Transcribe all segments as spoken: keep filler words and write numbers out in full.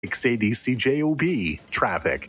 six eighty C J O B traffic.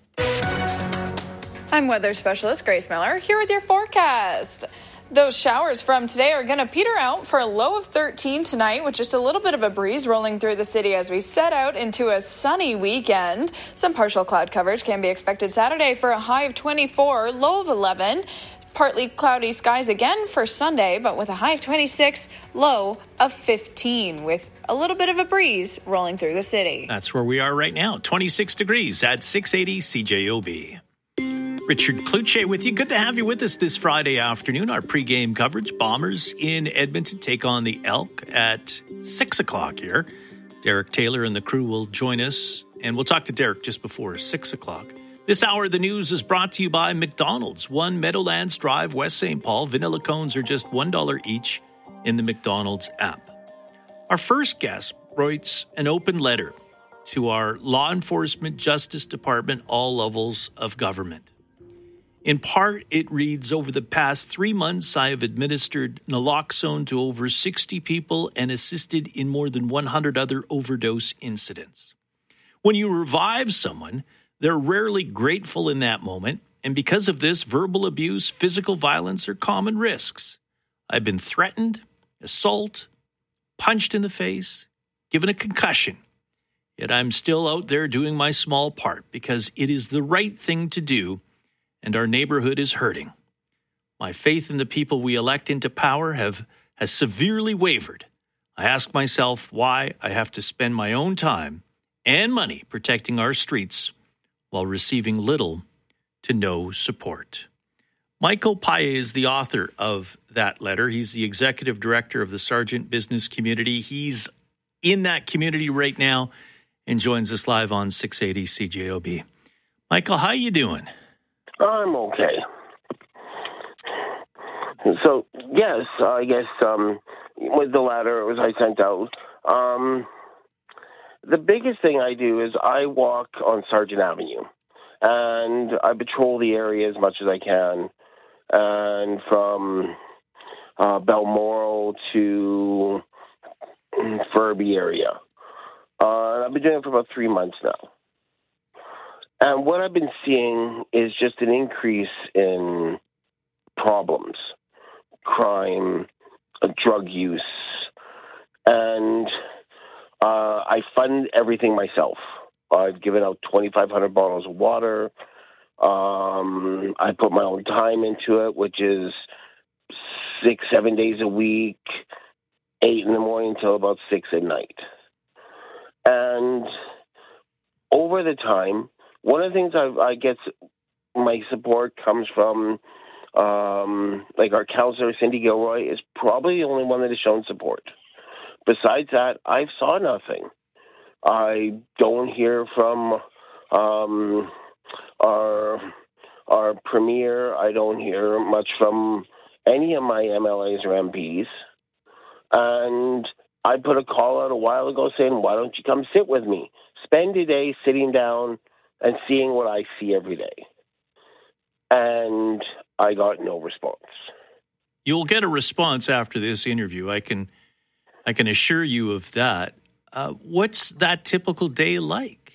I'm weather specialist Grace Miller here with your forecast. Those showers from today are going to peter out for a low of thirteen tonight with just a little bit of a breeze rolling through the city as we set out into a sunny weekend. Some partial cloud coverage can be expected Saturday for a high of twenty-four, low of eleven. Partly cloudy skies again for Sunday, but with a high of twenty-six, low of fifteen, with a little bit of a breeze rolling through the city. That's where we are right now, twenty-six degrees at six eighty C J O B. Richard Cloutier with you. Good to have you with us this Friday afternoon. Our pregame coverage, Bombers in Edmonton take on the Elk at six o'clock here. Derek Taylor and the crew will join us, and we'll talk to Derek just before six o'clock. This hour of the news is brought to you by McDonald's. One Meadowlands Drive, West Saint Paul. Vanilla cones are just one dollar each in the McDonald's app. Our first guest writes an open letter to our law enforcement, justice department, all levels of government. In part, it reads, over the past three months, I have administered naloxone to over sixty people and assisted in more than one hundred other overdose incidents. When you revive someone, they're rarely grateful in that moment, and because of this, verbal abuse, physical violence are common risks. I've been threatened, assault, punched in the face, given a concussion. Yet I'm still out there doing my small part because it is the right thing to do, and our neighborhood is hurting. My faith in the people we elect into power have has severely wavered. I ask myself why I have to spend my own time and money protecting our streets while receiving little to no support. Michael Paye is the author of that letter. He's the executive director of the Sargent Business Community. He's in that community right now and joins us live on six eighty C J O B. Michael, how you doing? I'm okay. So, yes, I guess um, with the letter it was I sent out, um, the biggest thing I do is I walk on Sargent Avenue, and I patrol the area as much as I can, and from uh, Balmoral to Furby area. Uh, and I've been doing it for about three months now. And what I've been seeing is just an increase in problems, crime, uh, drug use, and uh, I fund everything myself. I've given out twenty-five hundred bottles of water. Um, I put my own time into it, which is six, seven days a week, eight in the morning till about six at night. And over the time, one of the things I've, I get my support comes from, um, like our counselor, Cindy Gilroy, is probably the only one that has shown support. Besides that, I saw nothing. I don't hear from um, our our premier. I don't hear much from any of my M L As or M Ps. And I put a call out a while ago saying, why don't you come sit with me? Spend a day sitting down and seeing what I see every day. And I got no response. You'll get a response after this interview. I can I can assure you of that. Uh, what's that typical day like?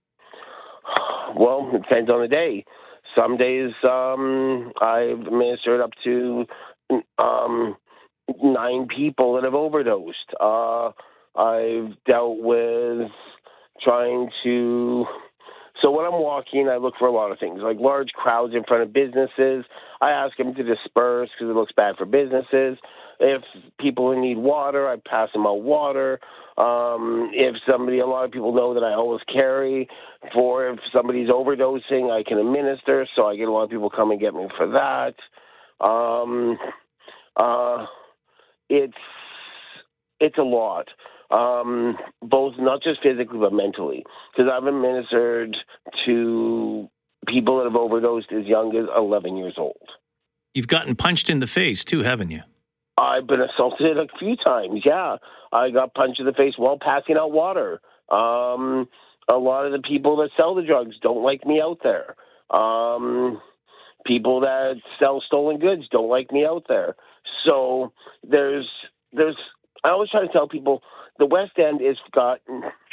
Well, it depends on the day. Some days um, I've administered up to um, nine people that have overdosed. Uh, I've dealt with trying to... So when I'm walking, I look for a lot of things, like large crowds in front of businesses. I ask them to disperse because it looks bad for businesses. If people need water, I pass them out water. Um, if somebody, a lot of people know that I always carry for if somebody's overdosing, I can administer. So I get a lot of people come and get me for that. Um, uh, it's it's a lot. Um, both not just physically but mentally, because I've administered to people that have overdosed as young as eleven years old. You've gotten punched in the face too, haven't you? I've been assaulted a few times. Yeah, I got punched in the face while passing out water. Um, a lot of the people that sell the drugs don't like me out there. Um, people that sell stolen goods don't like me out there. So there's there's. I always try to tell people, the West End has gotten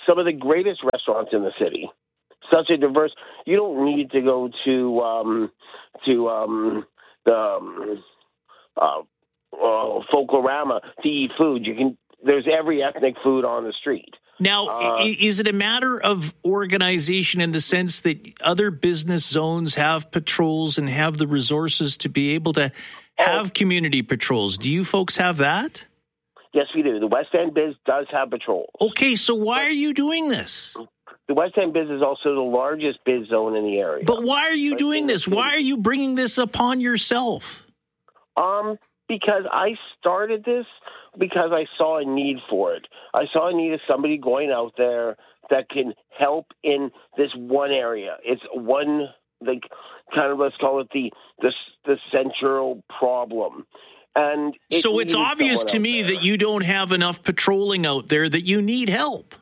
some of the greatest restaurants in the city. Such a diverse. You don't need to go to um, to um, the um, uh, uh, Folklorama to eat food. You can. There's every ethnic food on the street. Now, uh, is it a matter of organization in the sense that other business zones have patrols and have the resources to be able to have oh, community patrols? Do you folks have that? Yes, we do. The West End Biz does have patrols. Okay, so why are you doing this? The West End Biz is also the largest biz zone in the area. But why are you but doing this? Why are you bringing this upon yourself? Um, because I started this because I saw a need for it. I saw a need of somebody going out there that can help in this one area. It's one, like, kind of, let's call it the the, the central problem. And it so it's obvious to me there. that you don't have enough patrolling out there, that you need help.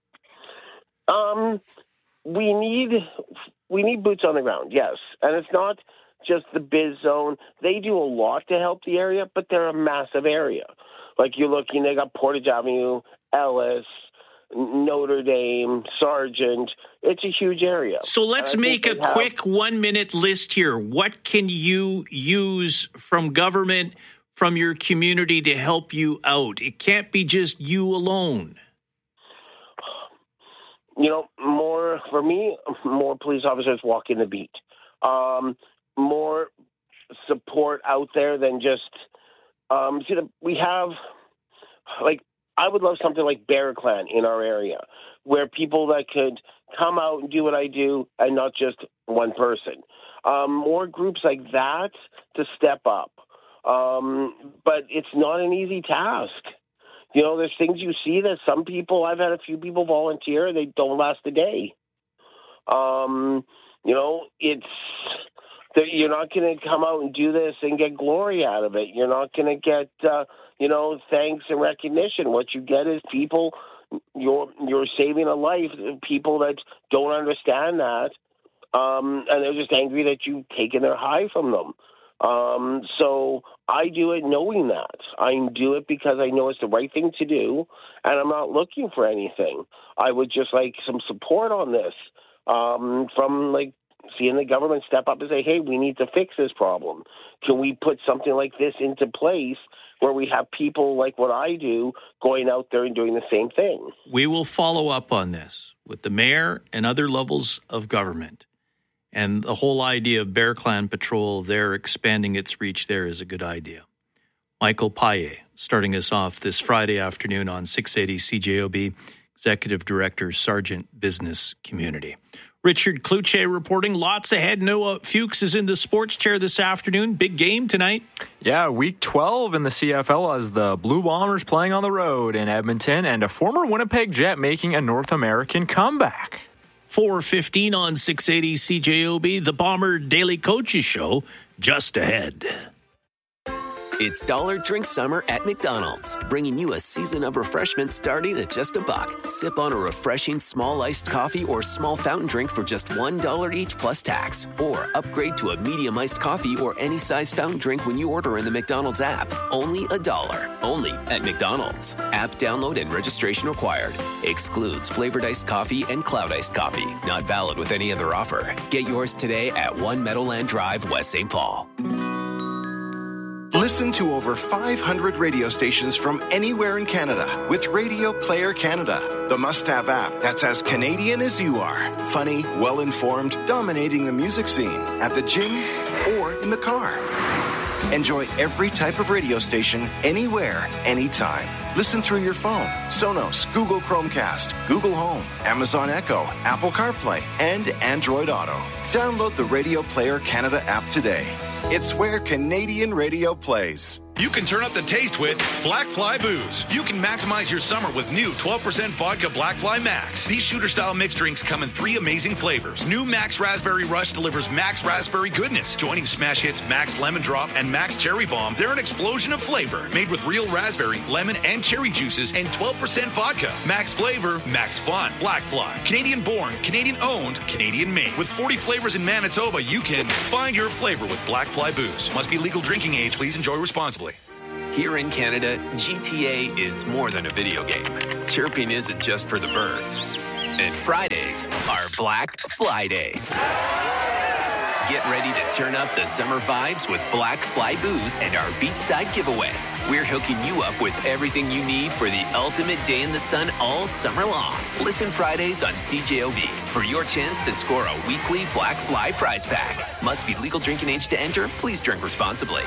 Um, we need we need boots on the ground, yes. And it's not just the biz zone. They do a lot to help the area, but they're a massive area. Like you're looking, they got Portage Avenue, Ellis, Notre Dame, Sargent. It's a huge area. So let's make a have... quick one-minute list here. What can you use from government, from your community to help you out? It can't be just you alone. You know, more, for me, more police officers walking the beat. Um, more support out there than just, um, see, the, we have, like, I would love something like Bear Clan in our area, where people that could come out and do what I do and not just one person. Um, more groups like that to step up. Um, but it's not an easy task. You know, there's things you see that some people, I've had a few people volunteer, they don't last a day. Um, you know, it's, you're not going to come out and do this and get glory out of it. You're not going to get, uh, you know, thanks and recognition. What you get is people, you're, you're saving a life, people that don't understand that, um, and they're just angry that you've taken their high from them. Um, so I do it knowing that. I do it because I know it's the right thing to do, and I'm not looking for anything. I would just like some support on this um, from, like, seeing the government step up and say, hey, we need to fix this problem. Can we put something like this into place where we have people like what I do going out there and doing the same thing? We will follow up on this with the mayor and other levels of government. And the whole idea of Bear Clan Patrol, they're expanding its reach there, is a good idea. Michael Paye, starting us off this Friday afternoon on six eighty C J O B, Executive Director, Sargent Business Community. Richard Cloutier reporting. Lots ahead. Noah Fuchs is in the sports chair this afternoon. Big game tonight. Yeah, week twelve in the C F L as the Blue Bombers playing on the road in Edmonton and a former Winnipeg Jet making a North American comeback. four fifteen on six eighty C J O B, the Bomber Daily Coaches Show, just ahead. It's Dollar Drink Summer at McDonald's, bringing you a season of refreshment starting at just a buck. Sip on a refreshing small iced coffee or small fountain drink for just one dollar each plus tax. Or upgrade to a medium iced coffee or any size fountain drink when you order in the McDonald's app. Only a dollar. Only at McDonald's. App download and registration required. Excludes flavored iced coffee and cloud iced coffee. Not valid with any other offer. Get yours today at One Meadowland Drive, West Saint Paul. Listen to over five hundred radio stations from anywhere in Canada with Radio Player Canada, the must-have app that's as Canadian as you are. Funny, well-informed, dominating the music scene at the gym or in the car. Enjoy every type of radio station anywhere, anytime. Listen through your phone, Sonos, Google Chromecast, Google Home, Amazon Echo, Apple CarPlay, and Android Auto. Download the Radio Player Canada app today. It's where Canadian radio plays. You can turn up the taste with Black Fly Booze. You can maximize your summer with new twelve percent vodka Black Fly Max. These shooter-style mixed drinks come in three amazing flavors. New Max Raspberry Rush delivers Max Raspberry goodness. Joining smash hits Max Lemon Drop and Max Cherry Bomb, they're an explosion of flavor. Made with real raspberry, lemon, and cherry juices and twelve percent vodka. Max flavor, max fun. Black Fly. Canadian-born, Canadian-owned, Canadian-made. With forty flavors in Manitoba, you can find your flavor with Black Fly Booze. Must be legal drinking age. Please enjoy responsibly. Here in Canada, G T A is more than a video game. Chirping isn't just for the birds. And Fridays are Black Fly Days. Get ready to turn up the summer vibes with Black Fly Booze and our beachside giveaway. We're hooking you up with everything you need for the ultimate day in the sun all summer long. Listen Fridays on C J O B for your chance to score a weekly Black Fly prize pack. Must be legal drinking age to enter. Please drink responsibly.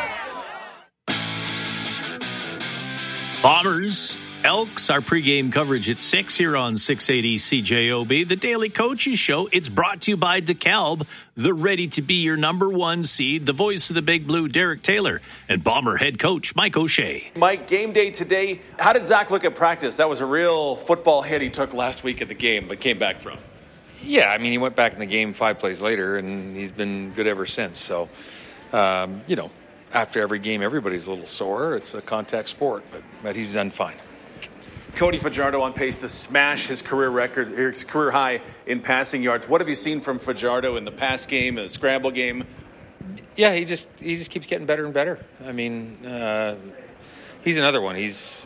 Bombers, Elks, our pregame coverage at six here on six eighty C J O B. The Daily Coaches Show. It's brought to you by DeKalb, the ready-to-be your number one seed, the voice of the Big Blue, Derek Taylor, and Bomber head coach Mike O'Shea. Mike, game day today. How did Zach look at practice? That was a real football hit he took last week at the game, but came back from. Yeah, I mean, he went back in the game five plays later, and he's been good ever since. So, um, you know, after every game, everybody's a little sore. It's a contact sport, but, but he's done fine. Cody Fajardo on pace to smash his career record, his career high in passing yards. What have you seen from Fajardo in the pass game, in the scramble game? Yeah, he just he just keeps getting better and better. I mean, uh, he's another one. He's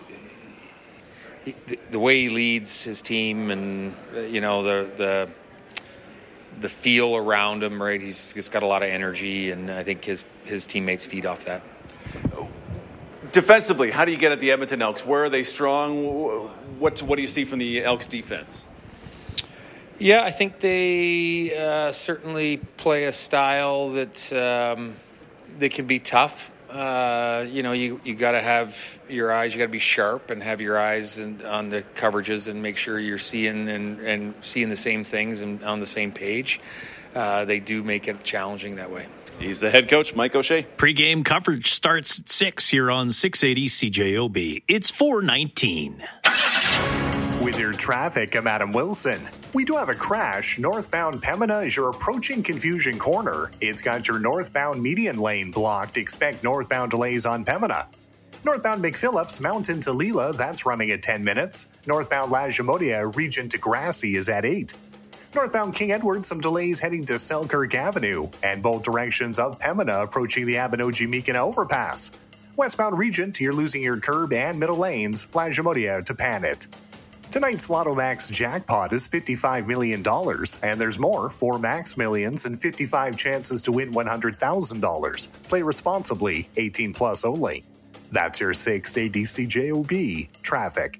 he, the, the way he leads his team, and uh, you know the the the feel around him. Right, he's just got a lot of energy, and I think his his teammates feed off that. Defensively, how do you get at the Edmonton Elks? Where are they strong? What what do you see from the Elks defense? Yeah, I think they uh, certainly play a style that um, they can be tough. Uh, you know, you you got to have your eyes. You got to be sharp and have your eyes in, on the coverages and make sure you're seeing and, and seeing the same things and on the same page. Uh, they do make it challenging that way. He's the head coach, Mike O'Shea. Pre-game coverage starts at six here on six eighty C J O B. It's four nineteen. With your traffic, I'm Adam Wilson. We do have a crash. Northbound Pembina as you're approaching Confusion Corner. It's got your northbound median lane blocked. Expect northbound delays on Pembina. Northbound McPhillips, Mountain to Leela, that's running at ten minutes. Northbound Lajimodia, Regent to Grassy is at eight. Northbound King Edward, some delays heading to Selkirk Avenue, and both directions of Pembina approaching the Abinogi-Meekina overpass. Westbound Regent, you're losing your curb and middle lanes, Lajimodia to Panet. Tonight's Lotto Max jackpot is fifty-five million dollars, and there's more, four Max Millions and fifty-five chances to win one hundred thousand dollars. Play responsibly, eighteen plus only. That's your six eighty C J O B traffic.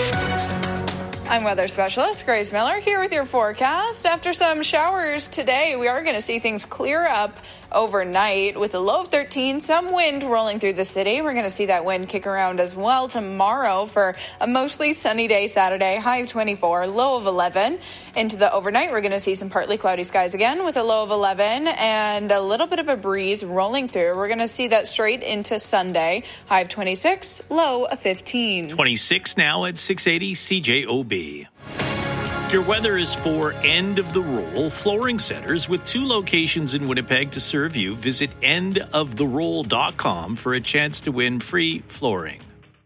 I'm weather specialist Grace Miller here with your forecast. After some showers today, we are going to see things clear up overnight with a low of thirteen, some wind rolling through the city. We're going to see that wind kick around as well tomorrow for a mostly sunny day Saturday, high of twenty-four, low of eleven. Into the overnight, we're going to see some partly cloudy skies again with a low of eleven and a little bit of a breeze rolling through. We're going to see that straight into Sunday, high of twenty-six, low of fifteen. twenty-six now at six eighty C J O B. Your weather is for End of the Roll Flooring Centers with two locations in Winnipeg to serve you. Visit end of the roll dot com for a chance to win free flooring.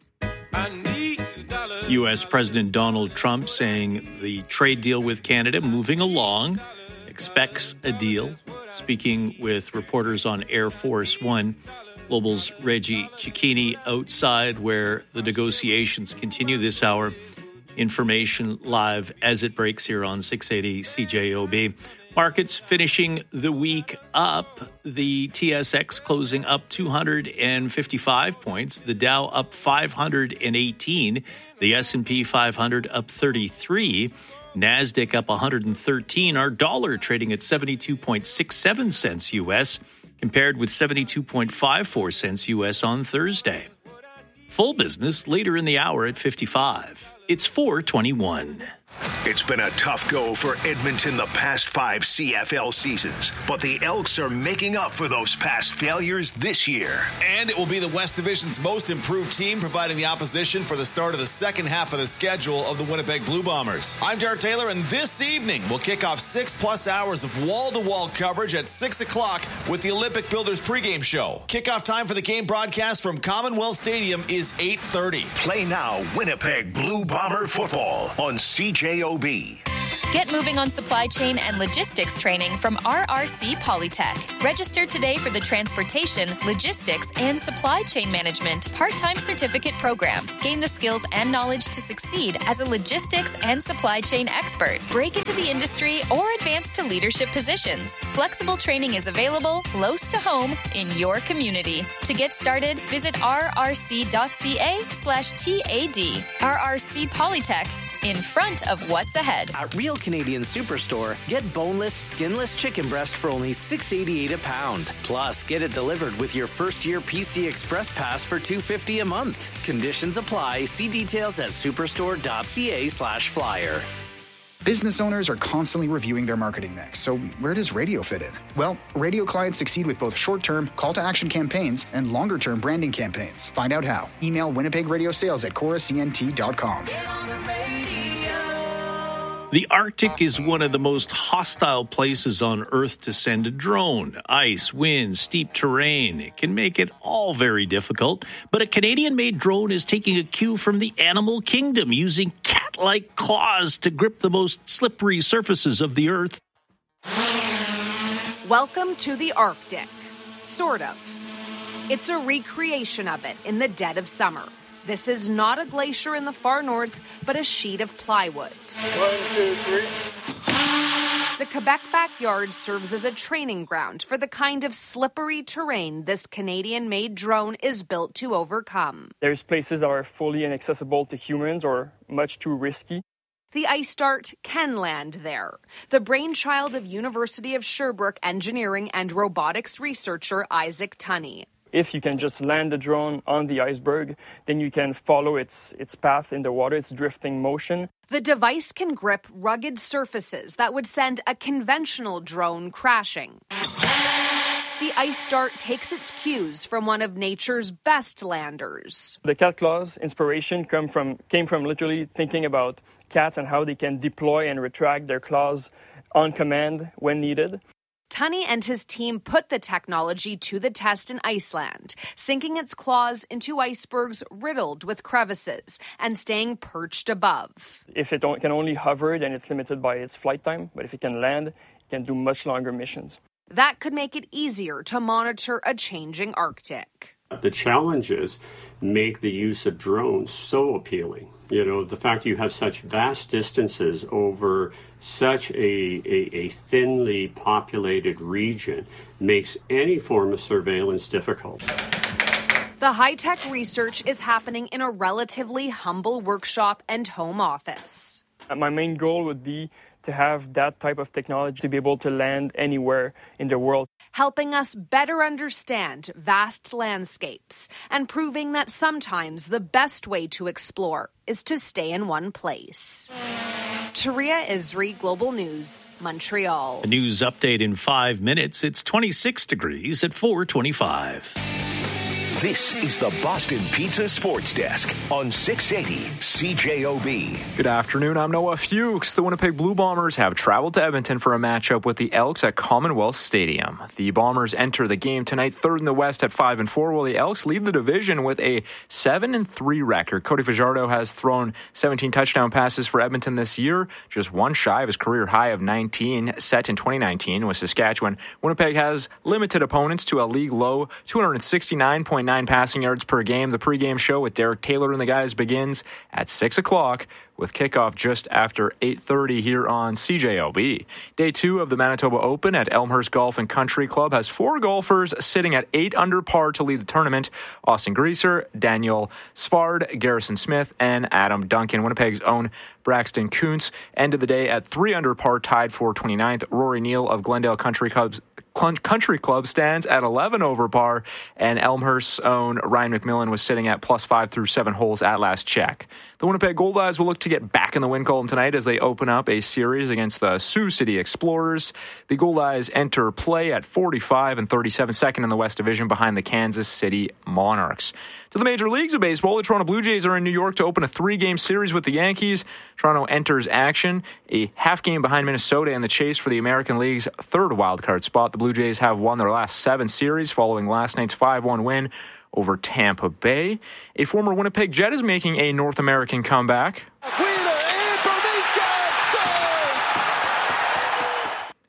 U S President Donald Trump saying the trade deal with Canada moving along, expects a deal. Speaking with reporters on Air Force One, Global's Reggie Cicchini outside where the negotiations continue this hour. Information live as it breaks here on six eighty C J O B. Markets finishing the week up. The T S X closing up two hundred fifty-five points. The Dow up five hundred eighteen. The S and P five hundred up thirty-three. NASDAQ up one hundred thirteen. Our dollar trading at seventy-two point six seven cents U S compared with seventy-two point five four cents U S on Thursday. Full business later in the hour at fifty-five. It's four twenty-one. It's been a tough go for Edmonton the past five C F L seasons, but the Elks are making up for those past failures this year. And it will be the West Division's most improved team, providing the opposition for the start of the second half of the schedule of the Winnipeg Blue Bombers. I'm Derek Taylor, and this evening we'll kick off six-plus hours of wall-to-wall coverage at six o'clock with the Olympic Builders pregame show. Kickoff time for the game broadcast from Commonwealth Stadium is eight thirty. Play now Winnipeg Blue Bomber football on C J O B. Get moving on supply chain and logistics training from R R C Polytech. Register today for the Transportation, Logistics, and Supply Chain Management part-time certificate program. Gain the skills and knowledge to succeed as a logistics and supply chain expert. Break into the industry or advance to leadership positions. Flexible training is available close to home in your community. To get started, visit rrc.ca slash TAD. R R C Polytech, in front of what's ahead. At Real Canadian Superstore, get boneless, skinless chicken breast for only six dollars and eighty-eight cents a pound. Plus, get it delivered with your first-year P C Express Pass for two dollars and fifty cents a month. Conditions apply. See details at superstore.ca slash flyer. Business owners are constantly reviewing their marketing mix, so where does radio fit in? Well, radio clients succeed with both short-term, call-to-action campaigns and longer-term branding campaigns. Find out how. Email Winnipeg Radio Sales at chorus c n t dot com. The Arctic is one of the most hostile places on Earth to send a drone. Ice, wind, steep terrain. It can make it all very difficult. But a Canadian-made drone is taking a cue from the animal kingdom, using cat-like claws to grip the most slippery surfaces of the Earth. Welcome to the Arctic. Sort of. It's a recreation of it in the dead of summer. This is not a glacier in the far north, but a sheet of plywood. One, two, three. The Quebec backyard serves as a training ground for the kind of slippery terrain this Canadian-made drone is built to overcome. There's places that are fully inaccessible to humans or much too risky. The Ice Dart can land there. The brainchild of University of Sherbrooke engineering and robotics researcher Isaac Tunney. If you can just land the drone on the iceberg, then you can follow its its path in the water, its drifting motion. The device can grip rugged surfaces that would send a conventional drone crashing. The Ice Dart takes its cues from one of nature's best landers. The cat claws inspiration come from came from literally thinking about cats and how they can deploy and retract their claws on command when needed. Tunney and his team put the technology to the test in Iceland, sinking its claws into icebergs riddled with crevices and staying perched above. If it can only hover, then it's limited by its flight time. But if it can land, it can do much longer missions. That could make it easier to monitor a changing Arctic. The challenges make the use of drones so appealing. You know, the fact you have such vast distances over such a, a, a thinly populated region makes any form of surveillance difficult. The high-tech research is happening in a relatively humble workshop and home office. My main goal would be to have that type of technology to be able to land anywhere in the world. Helping us better understand vast landscapes and proving that sometimes the best way to explore is to stay in one place. Taria Isri, Global News, Montreal. A news update in five minutes. It's twenty-six degrees at four twenty-five. This is the Boston Pizza Sports Desk on six eighty C J O B. Good afternoon, I'm Noah Fuchs. The Winnipeg Blue Bombers have traveled to Edmonton for a matchup with the Elks at Commonwealth Stadium. The Bombers enter the game tonight third in the West at five and four, while the Elks lead the division with a seven and three record. Cody Fajardo has thrown seventeen touchdown passes for Edmonton this year, just one shy of his career high of nineteen set in twenty nineteen with Saskatchewan. Winnipeg has limited opponents to a league low two hundred sixty-nine point nine passing yards per game. The pregame show with Derek Taylor and the guys begins at six o'clock with kickoff just after eight thirty here on C J O B. Day two of the Manitoba Open at Elmhurst Golf and Country Club has four golfers sitting at eight under par to lead the tournament. Austin Greaser, Daniel Svard, Garrison Smith, and Adam Duncan. Winnipeg's own Braxton Kuntz ended the day at three under par, tied for twenty-ninth. Rory Neal of Glendale Country Club's Country Club stands at eleven over par, and Elmhurst's own Ryan McMillan was sitting at plus five through seven holes at last check. The Winnipeg Goldeyes will look to get back in the win column tonight as they open up a series against the Sioux City Explorers. The Goldeyes enter play at forty-five and thirty-seven, second in the West Division behind the Kansas City Monarchs. To the major leagues of baseball, the Toronto Blue Jays are in New York to open a three-game series with the Yankees. Toronto enters action a half game behind Minnesota in the chase for the American League's third wildcard spot. The Blue Jays have won their last seven series following last night's five one win over Tampa Bay. A former Winnipeg Jet is making a North American comeback. Wheeler in for Jets scores!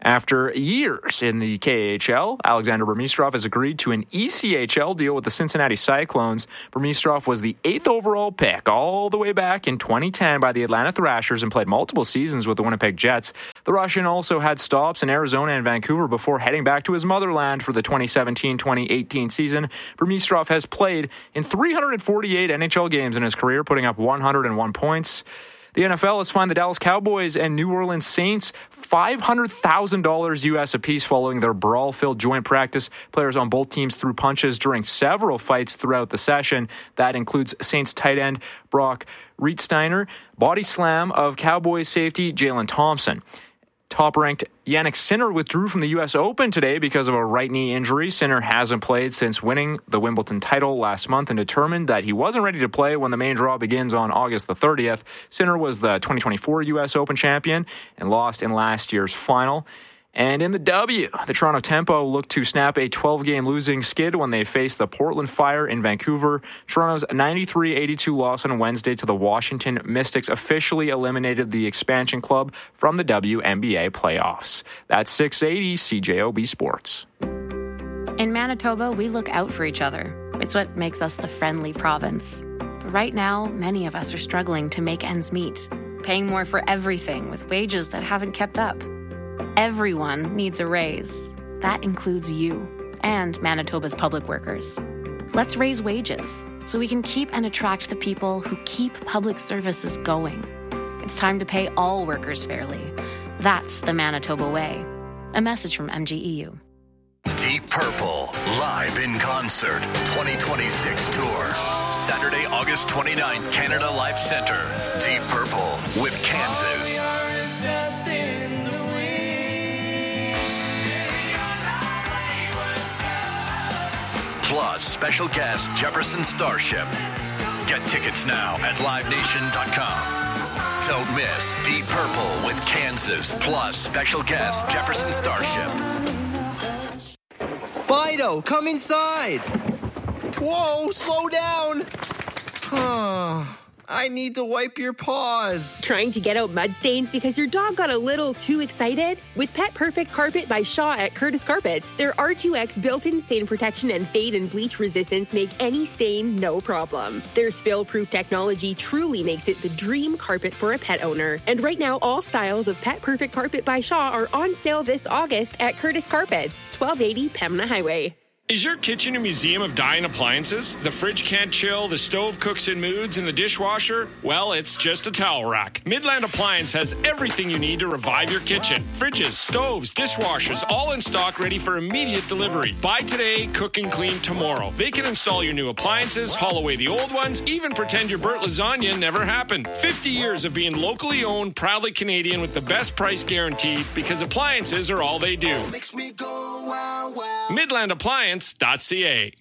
After years in the K H L, Alexander Burmistrov has agreed to an E C H L deal with the Cincinnati Cyclones. Burmistrov was the eighth overall pick all the way back in twenty ten by the Atlanta Thrashers and played multiple seasons with the Winnipeg Jets. The Russian also had stops in Arizona and Vancouver before heading back to his motherland for the twenty seventeen twenty eighteen season. Burmistrov has played in three hundred forty-eight N H L games in his career, putting up one hundred one points. The N F L has fined the Dallas Cowboys and New Orleans Saints five hundred thousand dollars U S apiece following their brawl-filled joint practice. Players on both teams threw punches during several fights throughout the session. That includes Saints tight end Brock Rietsteiner, body slam of Cowboys safety Jalen Thompson. Top-ranked Jannik Sinner withdrew from the U S Open today because of a right knee injury. Sinner hasn't played since winning the Wimbledon title last month and determined that he wasn't ready to play when the main draw begins on August the thirtieth. Sinner was the twenty twenty-four U S Open champion and lost in last year's final. And in the W, the Toronto Tempo looked to snap a twelve-game losing skid when they faced the Portland Fire in Vancouver. Toronto's ninety-three eighty-two loss on Wednesday to the Washington Mystics officially eliminated the expansion club from the W N B A playoffs. That's six eighty C J O B Sports. In Manitoba, we look out for each other. It's what makes us the friendly province. But right now, many of us are struggling to make ends meet, paying more for everything with wages that haven't kept up. Everyone needs a raise. That includes you and Manitoba's public workers. Let's raise wages so we can keep and attract the people who keep public services going. It's time to pay all workers fairly. That's the Manitoba way. A message from M G E U. Deep Purple, live in concert, twenty twenty-six tour. Saturday, August twenty-ninth, Canada Life Center. Deep Purple with Kansas. Plus, special guest Jefferson Starship. Get tickets now at live nation dot com. Don't miss Deep Purple with Kansas, plus special guest Jefferson Starship. Fido, come inside. Whoa, slow down. I need to wipe your paws. Trying to get out mud stains because your dog got a little too excited? With Pet Perfect Carpet by Shaw at Curtis Carpets, their R two X built-in stain protection and fade and bleach resistance make any stain no problem. Their spill-proof technology truly makes it the dream carpet for a pet owner. And right now, all styles of Pet Perfect Carpet by Shaw are on sale this August at Curtis Carpets, twelve eighty Pembina Highway. Is your kitchen a museum of dying appliances? The fridge can't chill, the stove cooks in moods, and the dishwasher? Well, it's just a towel rack. Midland Appliance has everything you need to revive your kitchen. Fridges, stoves, dishwashers, all in stock, ready for immediate delivery. Buy today, cook and clean tomorrow. They can install your new appliances, haul away the old ones, even pretend your Burt lasagna never happened. fifty years of being locally owned, proudly Canadian with the best price guaranteed, because appliances are all they do. Makes me go wow wow. Midland Appliance. .ca.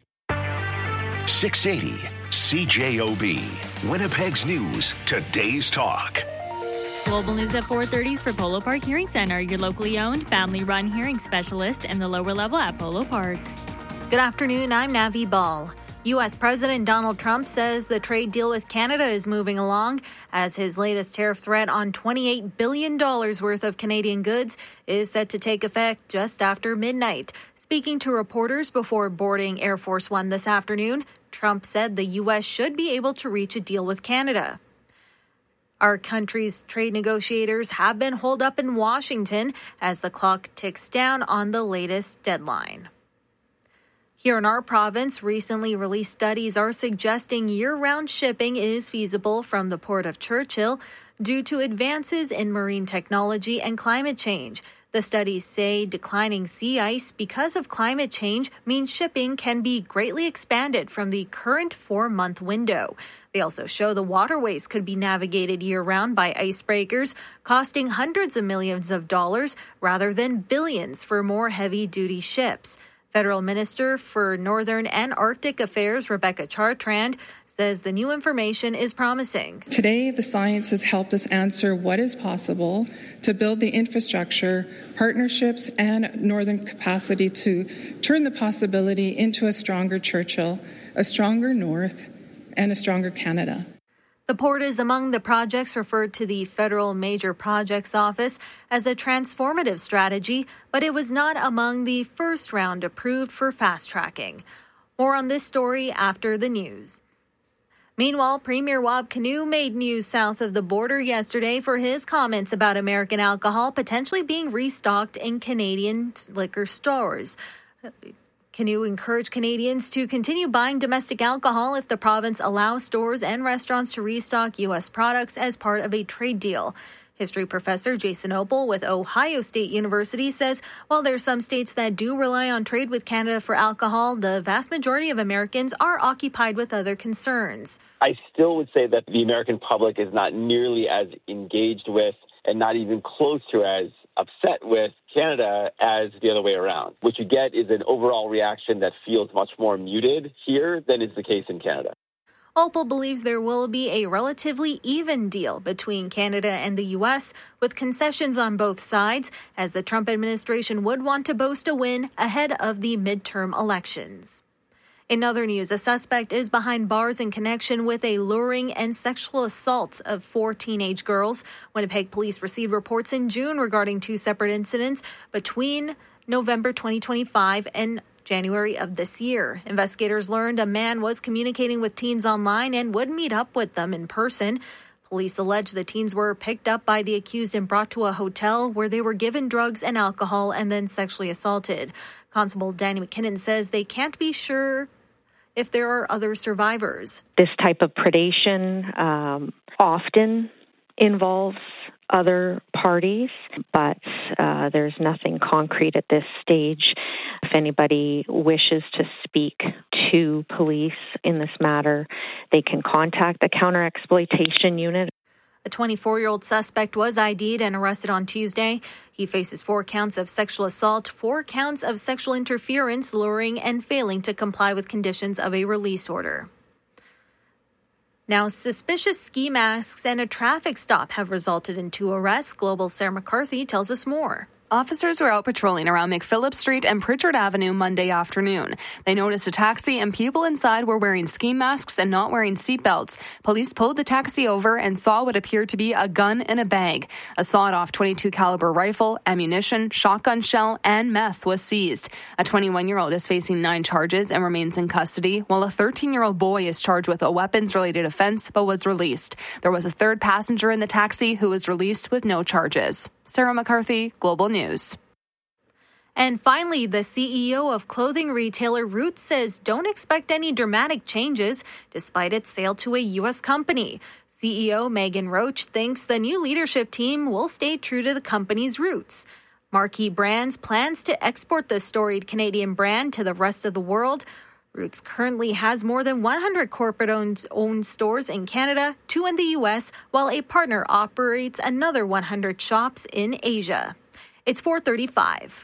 six eighty C J O B. Winnipeg's News, today's talk. Global News at four thirty for Polo Park Hearing Center, your locally owned, family-run hearing specialist in the lower level at Polo Park. Good afternoon, I'm Navi Ball. U S. President Donald Trump says the trade deal with Canada is moving along as his latest tariff threat on twenty-eight billion dollars worth of Canadian goods is set to take effect just after midnight. Speaking to reporters before boarding Air Force One this afternoon, Trump said the U S should be able to reach a deal with Canada. Our country's trade negotiators have been holed up in Washington as the clock ticks down on the latest deadline. Here in our province, recently released studies are suggesting year-round shipping is feasible from the Port of Churchill due to advances in marine technology and climate change. The studies say declining sea ice because of climate change means shipping can be greatly expanded from the current four-month window. They also show the waterways could be navigated year-round by icebreakers, costing hundreds of millions of dollars rather than billions for more heavy-duty ships. Federal Minister for Northern and Arctic Affairs, Rebecca Chartrand, says the new information is promising. Today, the science has helped us answer what is possible to build the infrastructure, partnerships, and northern capacity to turn the possibility into a stronger Churchill, a stronger North, and a stronger Canada. The port is among the projects referred to the Federal Major Projects Office as a transformative strategy, but it was not among the first round approved for fast-tracking. More on this story after the news. Meanwhile, Premier Wab Kinew made news south of the border yesterday for his comments about American alcohol potentially being restocked in Canadian liquor stores. Kinew encouraged Canadians to continue buying domestic alcohol if the province allows stores and restaurants to restock U S products as part of a trade deal. History professor Jason Opel with Ohio State University says while there are some states that do rely on trade with Canada for alcohol, the vast majority of Americans are occupied with other concerns. I still would say that the American public is not nearly as engaged with and not even close to as upset with Canada as the other way around. What you get is an overall reaction that feels much more muted here than is the case in Canada. Opel believes there will be a relatively even deal between Canada and the U S, with concessions on both sides, as the Trump administration would want to boast a win ahead of the midterm elections. In other news, a suspect is behind bars in connection with a luring and sexual assault of four teenage girls. Winnipeg police received reports in June regarding two separate incidents between November twenty twenty-five and January of this year. Investigators learned a man was communicating with teens online and would meet up with them in person. Police allege the teens were picked up by the accused and brought to a hotel where they were given drugs and alcohol and then sexually assaulted. Constable Danny McKinnon says they can't be sure if there are other survivors. This type of predation um, often involves other parties, but uh, there's nothing concrete at this stage. If anybody wishes to speak to police in this matter, they can contact the Counter-Exploitation Unit. A twenty-four-year-old suspect was I D'd and arrested on Tuesday. He faces four counts of sexual assault, four counts of sexual interference, luring, and failing to comply with conditions of a release order. Now, suspicious ski masks and a traffic stop have resulted in two arrests. Global's Sarah McCarthy tells us more. Officers were out patrolling around McPhillips Street and Pritchard Avenue Monday afternoon. They noticed a taxi and people inside were wearing ski masks and not wearing seatbelts. Police pulled the taxi over and saw what appeared to be a gun in a bag. A sawed-off twenty-two caliber rifle, ammunition, shotgun shell, and meth was seized. A twenty-one-year-old is facing nine charges and remains in custody, while a thirteen-year-old boy is charged with a weapons-related offense but was released. There was a third passenger in the taxi who was released with no charges. Sarah McCarthy, Global News. And finally, the C E O of clothing retailer Roots says don't expect any dramatic changes despite its sale to a U S company. C E O Megan Roach thinks the new leadership team will stay true to the company's roots. Marquee Brands plans to export the storied Canadian brand to the rest of the world. Roots currently has more than one hundred corporate-owned owned stores in Canada, two in the U S, while a partner operates another one hundred shops in Asia. It's four thirty-five.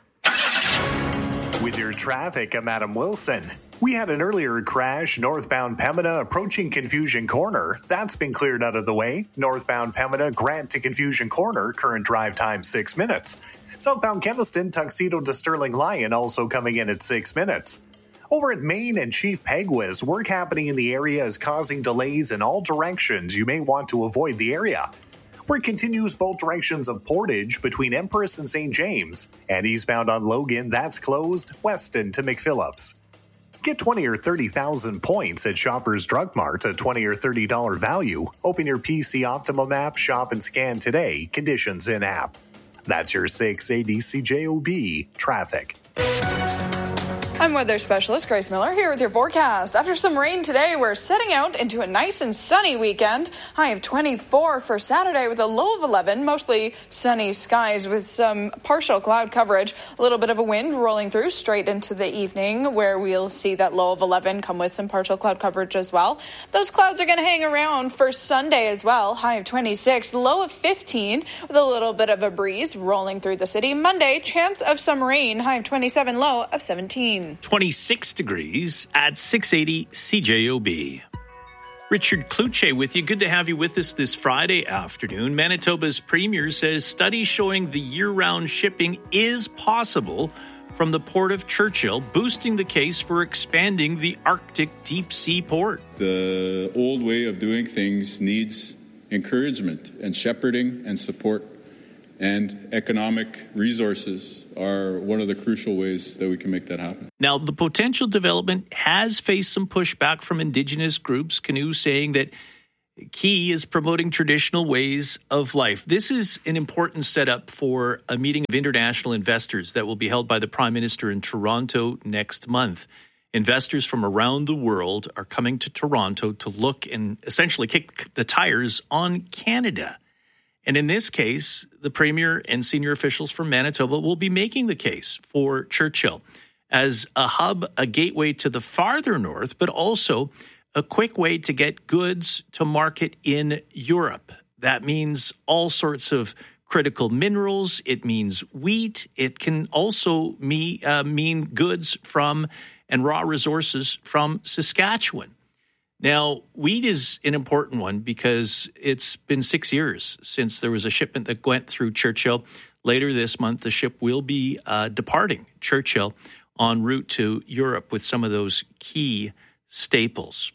With your traffic, I'm Adam Wilson. We had an earlier crash northbound Pembina approaching Confusion Corner. That's been cleared out of the way. Northbound Pembina, Grant to Confusion Corner, current drive time six minutes. Southbound Keniston, Tuxedo to Sterling Lion also coming in at six minutes. Over at Main and Chief Peguis, work happening in the area is causing delays in all directions. You may want to avoid the area. Work continues both directions of Portage between Empress and Saint James, and eastbound on Logan, that's closed, Weston to McPhillips. Get twenty or thirty thousand points at Shoppers Drug Mart, a twenty or thirty dollars value. Open your P C Optimum app, shop and scan today. Conditions in app. That's your six eighty C J O B traffic. I'm weather specialist Grace Miller here with your forecast. After some rain today, we're setting out into a nice and sunny weekend. High of twenty-four for Saturday with a low of eleven. Mostly sunny skies with some partial cloud coverage. A little bit of a wind rolling through straight into the evening where we'll see that low of eleven come with some partial cloud coverage as well. Those clouds are going to hang around for Sunday as well. High of twenty-six, low of fifteen with a little bit of a breeze rolling through the city. Monday, chance of some rain. High of twenty-seven, low of seventeen. twenty-six degrees at six eighty C J O B. Richard Cloutier with you. Good to have you with us this Friday afternoon. Manitoba's premier says studies showing the year-round shipping is possible from the port of Churchill, boosting the case for expanding the Arctic deep sea port. The old way of doing things needs encouragement and shepherding and support, and economic resources are one of the crucial ways that we can make that happen. Now, the potential development has faced some pushback from Indigenous groups, Canoe saying that Key is promoting traditional ways of life. This is an important setup for a meeting of international investors that will be held by the Prime Minister in Toronto next month. Investors from around the world are coming to Toronto to look and essentially kick the tires on Canada. And in this case, the Premier and senior officials from Manitoba will be making the case for Churchill as a hub, a gateway to the farther north, but also a quick way to get goods to market in Europe. That means all sorts of critical minerals. It means wheat. It can also me, uh, mean goods from and raw resources from Saskatchewan. Now, wheat is an important one because it's been six years since there was a shipment that went through Churchill. Later this month, the ship will be uh, departing Churchill en route to Europe with some of those key staples.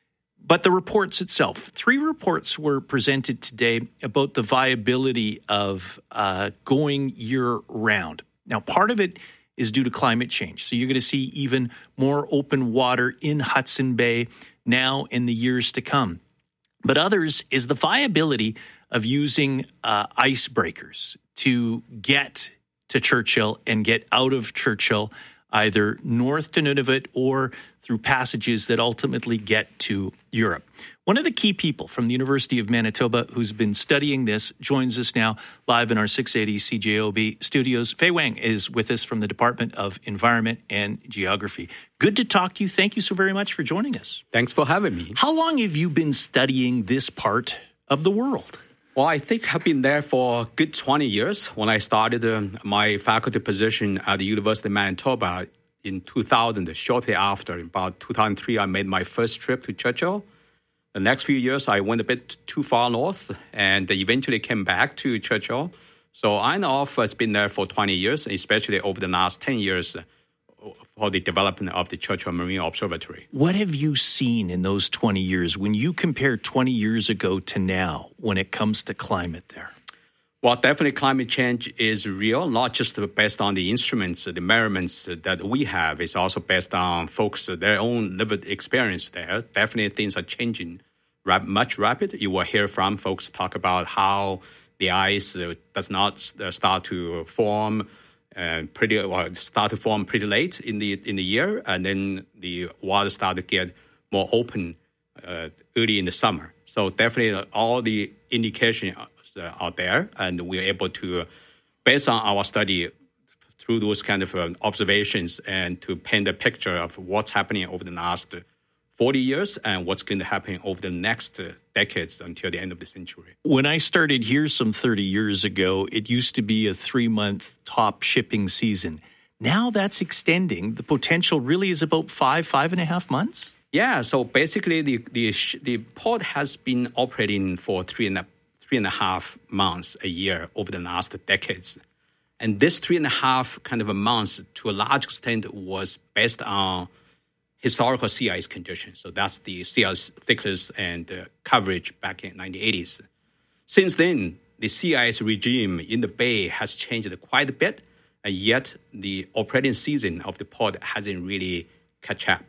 But the reports itself, three reports were presented today about the viability of uh, going year-round. Now, part of it is due to climate change. So you're going to see even more open water in Hudson Bay now in the years to come. But others is the viability of using uh, icebreakers to get to Churchill and get out of Churchill, either north to Nunavut or through passages that ultimately get to Europe. One of the key people from the University of Manitoba who's been studying this joins us now live in our six eighty C J O B studios. Fei Wang is with us from the Department of Environment and Geography. Good to talk to you. Thank you so very much for joining us. Thanks for having me. How long have you been studying this part of the world? Well, I think I've been there for a good twenty years. When I started uh, my faculty position at the University of Manitoba in two thousand, shortly after, about two thousand three, I made my first trip to Churchill. The next few years, I went a bit too far north and eventually came back to Churchill. So I N O F has been there for twenty years, especially over the last ten years for the development of the Churchill Marine Observatory. What have you seen in those twenty years when you compare twenty years ago to now when it comes to climate there? Well, definitely climate change is real, not just based on the instruments, the measurements that we have. It's also based on folks, their own lived experience there. Definitely things are changing rap- much rapid. You will hear from folks talk about how the ice uh, does not start to form uh, pretty well, start to form pretty late in the in the year, and then the water start to get more open uh, early in the summer. So definitely all the indication Uh, out there, and we're able to, based on our study, through those kind of uh, observations, and to paint a picture of what's happening over the last forty years and what's going to happen over the next uh, decades until the end of the century. When I started here some thirty years ago, it used to be a three-month top shipping season. Now that's extending. The potential really is about five, five and a half months? Yeah, so basically the the, the port has been operating for three and a three and a half months a year over the last decades. And this three and a half kind of a months, to a large extent, was based on historical sea ice conditions. So that's the sea ice thickness and uh, coverage back in nineteen eighties. Since then, the sea ice regime in the bay has changed quite a bit, and yet the operating season of the port hasn't really catch up.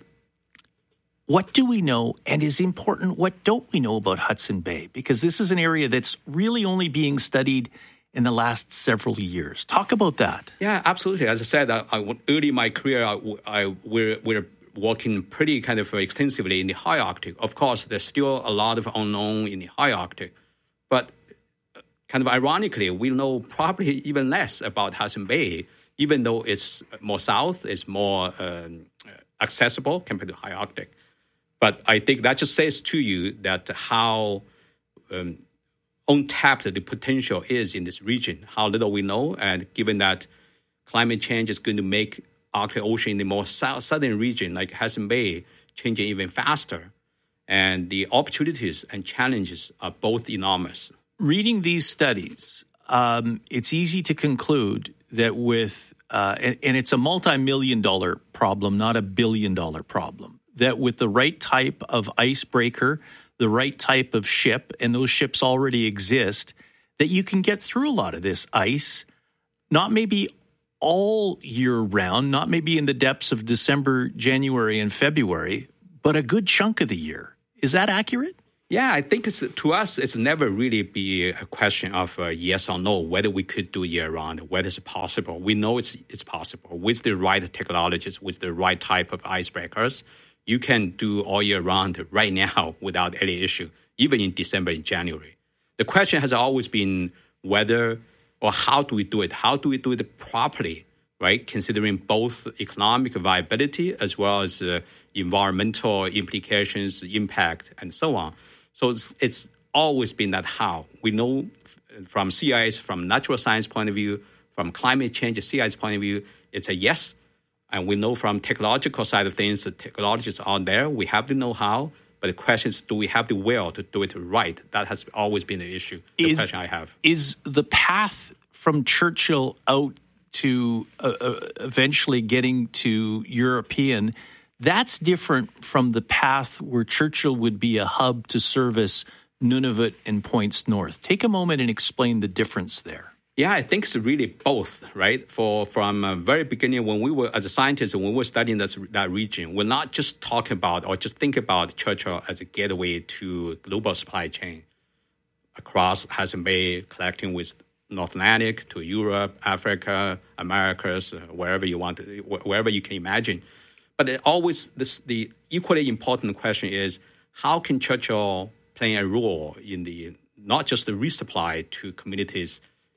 What do we know, and is important, what don't we know about Hudson Bay? Because this is an area that's really only being studied in the last several years. Talk about that. Yeah, absolutely. As I said, I, I, early in my career, I, I, we're, we're working pretty kind of extensively in the high Arctic. Of course, there's still a lot of unknown in the high Arctic. But kind of ironically, we know probably even less about Hudson Bay, even though it's more south, it's more um, accessible compared to high Arctic. But I think that just says to you that how um, untapped the potential is in this region, how little we know, and given that climate change is going to make Arctic Ocean in the more south, southern region, like Hudson Bay, changing even faster. And the opportunities and challenges are both enormous. Reading these studies, um, it's easy to conclude that with, uh, and, and it's a multi-million dollar problem, not a billion dollar problem, that with the right type of icebreaker, the right type of ship, and those ships already exist, that you can get through a lot of this ice, not maybe all year round, not maybe in the depths of December, January, and February, but a good chunk of the year. Is that accurate? Yeah, I think it's, to us, it's never really be a question of uh, yes or no, whether we could do year-round, whether it's possible. We know it's it's possible. With the right technologies, with the right type of icebreakers, you can do all year round right now without any issue, even in December and January. The question has always been whether or how do we do it? How do we do it properly, right? Considering both economic viability as well as uh, environmental implications, impact, and so on. So it's, it's always been that how. We know from C I S, from natural science point of view, from climate change, C I S point of view, it's a yes. And we know from technological side of things, the technologies are there. We have the know-how. But the question is, do we have the will to do it right? That has always been the issue, the is, question I have. Is the path from Churchill out to uh, uh, eventually getting to European, that's different from the path where Churchill would be a hub to service Nunavut and points north. Take a moment and explain the difference there. Yeah, I think it's really both, right? For from the very beginning, when we were, as a scientist, when we were studying this, that region, we're not just talking about or just think about Churchill as a gateway to global supply chain across Hudson Bay, collecting with North Atlantic to Europe, Africa, Americas, wherever you want, to, wherever you can imagine. But it always, this, the equally important question is, how can Churchill play a role in the not just the resupply to communities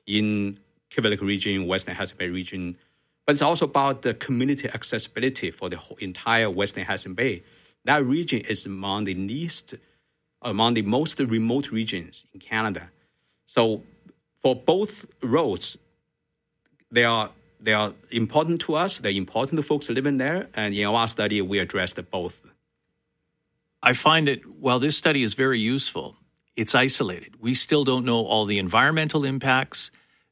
in Kiva Lake region, Western Hudson Bay region, but it's also about the community accessibility for the whole entire Western Hudson Bay. That region is among the least, among the most remote regions in Canada. So for both roads, they are they are important to us. They're important to folks living there. And in our study, we addressed both. I find that while this study is very useful, it's isolated. We still don't know all the environmental impacts.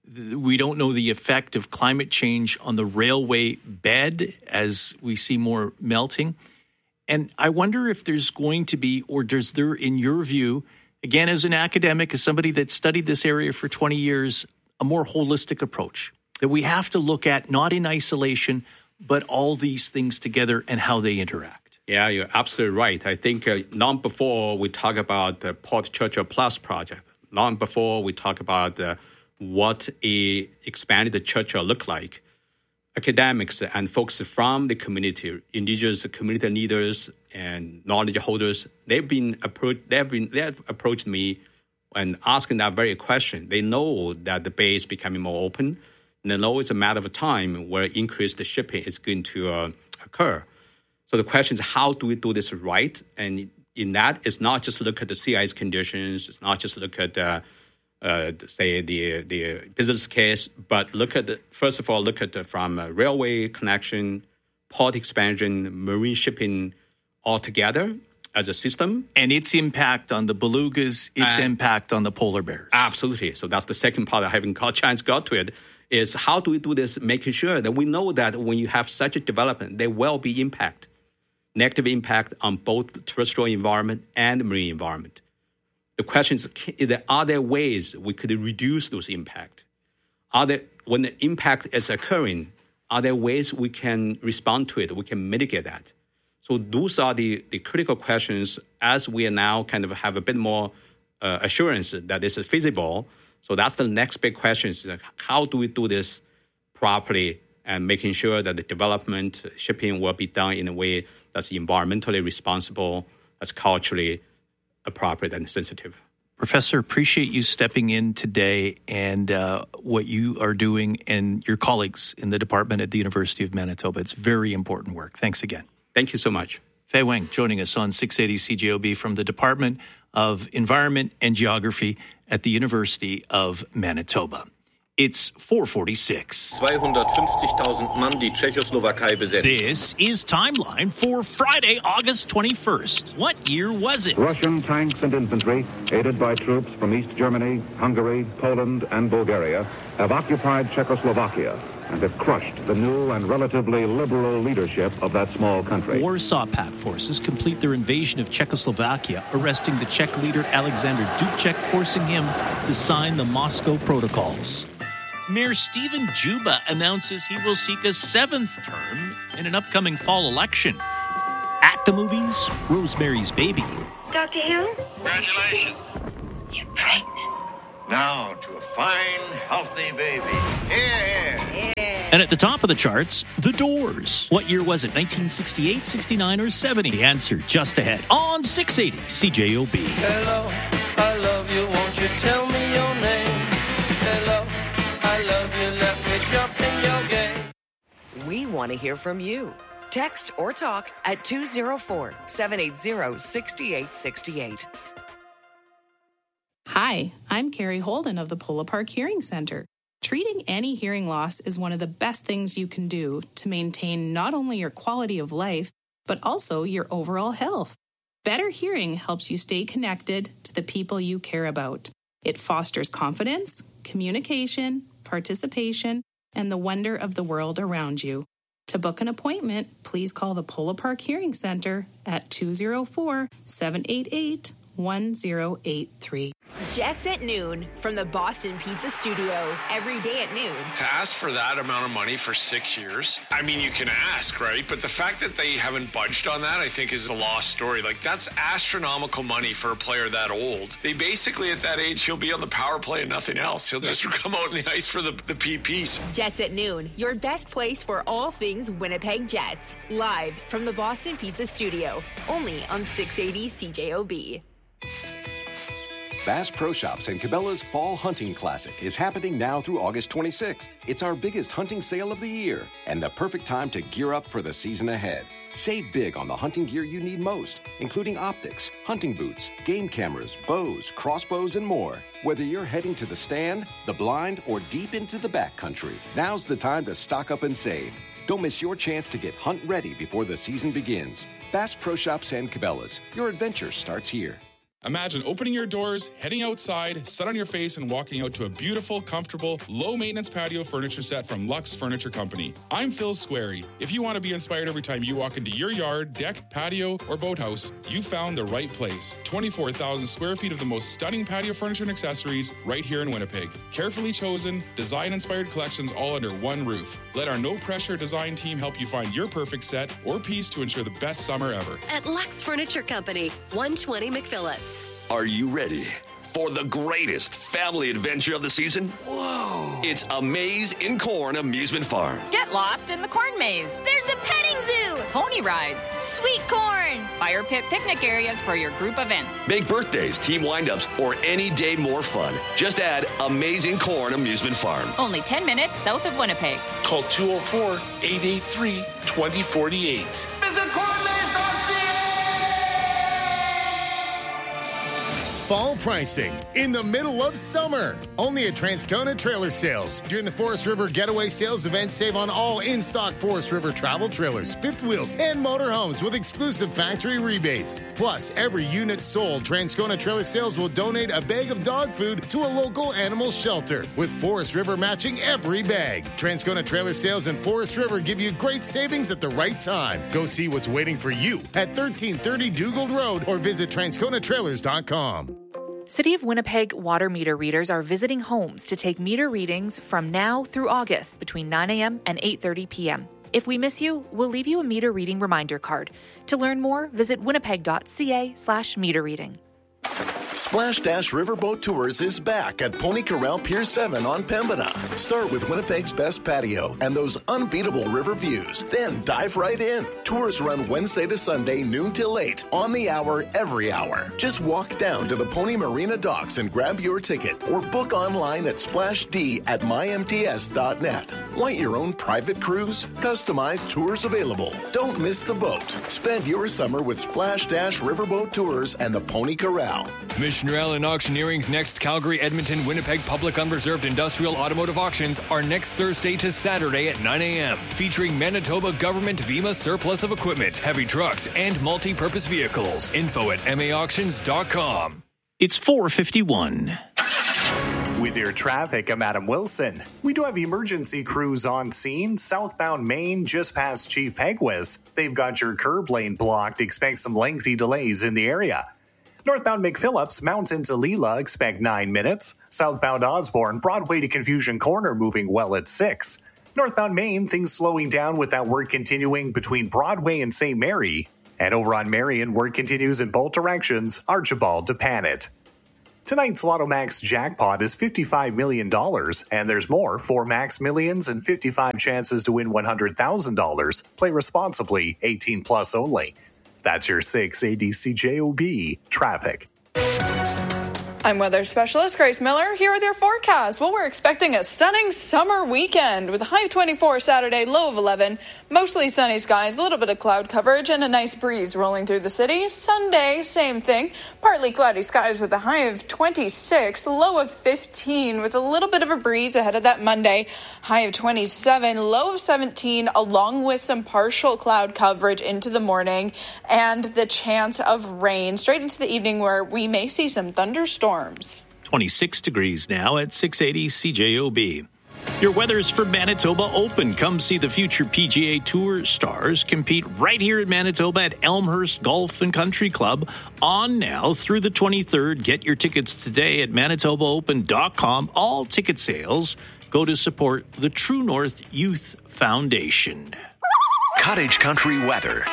We don't know the effect of climate change on the railway bed as we see more melting. And I wonder if there's going to be, or does there, in your view, again, as an academic, as somebody that studied this area for twenty years, a more holistic approach that we have to look at, not in isolation, but all these things together and how they interact. Yeah, you're absolutely right. I think uh, long before we talk about the Port Churchill Plus project, long before we talk about uh, what a expanded Churchill look like, academics and folks from the community, indigenous community leaders and knowledge holders, they've been approached. They've been they have approached me and asking that very question. They know that the bay is becoming more open, and they know it's a matter of time where increased shipping is going to uh, occur. So the question is, how do we do this right? And in that, it's not just look at the sea ice conditions. It's not just look at, uh, uh, say, the the business case, but look at the, first of all, look at the, from a railway connection, port expansion, marine shipping all together as a system. And its impact on the belugas, its and impact on the polar bears. Absolutely. So that's the second part I haven't got a chance to got to it, is how do we do this, making sure that we know that when you have such a development, there will be impact. Negative impact on both terrestrial environment and the marine environment. The question is, are there ways we could reduce those impact? Are there, when the impact is occurring, are there ways we can respond to it, we can mitigate that? So those are the, the critical questions as we are now kind of have a bit more uh, assurance that this is feasible. So that's the next big question is, how do we do this properly and making sure that the development, shipping will be done in a way that's environmentally responsible, that's culturally appropriate and sensitive. Professor, appreciate you stepping in today and uh, what you are doing and your colleagues in the department at the University of Manitoba. It's very important work. Thanks again. Thank you so much. Fei Wang joining us on six eighty C J O B from the Department of Environment and Geography at the University of Manitoba. It's four forty-six. zweihundertfünfzigtausend Mann die Tschechoslowakei besetzt. This is Timeline for Friday, August twenty-first. What year was it? Russian tanks and infantry, aided by troops from East Germany, Hungary, Poland, and Bulgaria, have occupied Czechoslovakia. and it crushed the new and relatively liberal leadership of that small country. Warsaw Pact forces complete their invasion of Czechoslovakia, arresting the Czech leader Alexander Dubček, forcing him to sign the Moscow Protocols. Mayor Stephen Juba announces he will seek a seventh term in an upcoming fall election. At the movies, Rosemary's Baby. Doctor Hill? Congratulations. You're pregnant. Now to a fine, healthy baby. Here, here. Yeah. And at the top of the charts, The Doors. What year was it? nineteen sixty-eight, sixty-nine, or seventy? The answer just ahead on six eighty C J O B. Hello, I love you. Won't you tell me your name? Hello, I love you. Let me jump in your game. We want to hear from you. Text or talk at two oh four, seven eight zero, six eight six eight. Hi, I'm Carrie Holden of the Polo Park Hearing Center. Treating any hearing loss is one of the best things you can do to maintain not only your quality of life, but also your overall health. Better hearing helps you stay connected to the people you care about. It fosters confidence, communication, participation, and the wonder of the world around you. To book an appointment, please call the Polo Park Hearing Center at two oh four, seven eight eight, one oh eight three. Jets at noon from the Boston Pizza Studio. Every day at noon. To ask for that amount of money for six years, I mean, you can ask, right? But the fact that they haven't budged on that, I think, is a lost story. Like, that's astronomical money for a player that old. They basically, at that age, he'll be on the power play and nothing else. He'll just come out in the ice for the, the P Ps. Jets at noon, your best place for all things Winnipeg Jets. Live from the Boston Pizza Studio. Only on six eighty C J O B. Bass Pro Shops and Cabela's Fall Hunting Classic is happening now through August twenty-sixth. It's our biggest hunting sale of the year and the perfect time to gear up for the season ahead. Save big on the hunting gear you need most, including optics, hunting boots, game cameras, bows, crossbows, and more. Whether you're heading to the stand, the blind, or deep into the backcountry, now's the time to stock up and save. Don't miss your chance to get hunt ready before the season begins. Bass Pro Shops and Cabela's. Your adventure starts here. Imagine opening your doors, heading outside, set on your face, and walking out to a beautiful, comfortable, low-maintenance patio furniture set from Lux Furniture Company. I'm Phil Squarey. If you want to be inspired every time you walk into your yard, deck, patio, or boathouse, you found the right place. twenty-four thousand square feet of the most stunning patio furniture and accessories right here in Winnipeg. Carefully chosen, design-inspired collections all under one roof. Let our no-pressure design team help you find your perfect set or piece to ensure the best summer ever. At Lux Furniture Company, one twenty McPhillips. Are you ready for the greatest family adventure of the season? Whoa! It's A Maze in Corn Amusement Farm. Get lost in the corn maze. There's a petting zoo. Pony rides. Sweet corn. Fire pit picnic areas for your group event. Make birthdays, team windups, or any day more fun. Just add Amazing Corn Amusement Farm. Only ten minutes south of Winnipeg. Call two oh four, eight eight three, two oh four eight. Visit corn maze dot c a. Fall pricing in the middle of summer. Only at Transcona Trailer Sales. During the Forest River Getaway Sales event, save on all in-stock Forest River travel trailers, fifth wheels, and motorhomes with exclusive factory rebates. Plus, every unit sold, Transcona Trailer Sales will donate a bag of dog food to a local animal shelter, with Forest River matching every bag. Transcona Trailer Sales and Forest River give you great savings at the right time. Go see what's waiting for you at thirteen thirty Dugald Road or visit transcona trailers dot com. City of Winnipeg water meter readers are visiting homes to take meter readings from now through August between nine a.m. and eight thirty p.m. If we miss you, we'll leave you a meter reading reminder card. To learn more, visit winnipeg.ca slash meter reading. Splash Dash Riverboat Tours is back at Pony Corral Pier seven on Pembina. Start with Winnipeg's best patio and those unbeatable river views. Then dive right in. Tours run Wednesday to Sunday, noon till eight, on the hour, every hour. Just walk down to the Pony Marina docks and grab your ticket, or book online at splash d at my m t s dot net. Want your own private cruise? Customized tours available. Don't miss the boat. Spend your summer with Splash Dash Riverboat Tours and the Pony Corral. Missioner Allen Auctioneering's next Calgary, Edmonton, Winnipeg Public Unreserved Industrial Automotive Auctions are next Thursday to Saturday at nine a.m., featuring Manitoba Government V M A surplus of equipment, heavy trucks, and multi-purpose vehicles. Info at m a auctions dot com. It's four fifty-one. With your traffic, I'm Adam Wilson. We do have emergency crews on scene. Southbound Main, just past Chief Peguis. They've got your curb lane blocked. Expect some lengthy delays in the area. Northbound McPhillips, Mountain to Leela, expect nine minutes. Southbound Osborne, Broadway to Confusion Corner, moving well at six. Northbound Main, things slowing down with that work continuing between Broadway and Saint Mary. And over on Marion, work continues in both directions, Archibald to Panet. Tonight's Lotto Max jackpot is fifty-five million dollars, and there's more, four Max Millions and fifty-five chances to win one hundred thousand dollars. Play responsibly, eighteen plus only. That's your six eighty C J O B traffic. I'm weather specialist Grace Miller here with your forecast. Well, we're expecting a stunning summer weekend with a high of twenty-four Saturday, low of eleven. Mostly sunny skies, a little bit of cloud coverage, and a nice breeze rolling through the city. Sunday, same thing. Partly cloudy skies with a high of twenty-six, low of fifteen, with a little bit of a breeze ahead of that Monday. High of twenty-seven, low of seventeen, along with some partial cloud coverage into the morning and the chance of rain straight into the evening where we may see some thunderstorms. twenty-six degrees now at six eighty C J O B. Your weather's for Manitoba Open. Come see the future P G A Tour stars compete right here in Manitoba at Elmhurst Golf and Country Club. On now through the twenty-third. Get your tickets today at manitoba open dot com. All ticket sales go to support the True North Youth Foundation. Cottage Country weather.